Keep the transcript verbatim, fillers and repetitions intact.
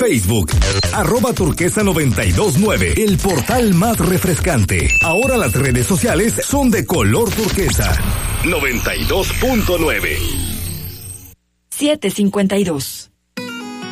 Facebook. Arroba Turquesa noventa y dos nueve, el portal más refrescante. Ahora las redes sociales son de color turquesa. noventa y dos punto nueve. siete cincuenta y dos.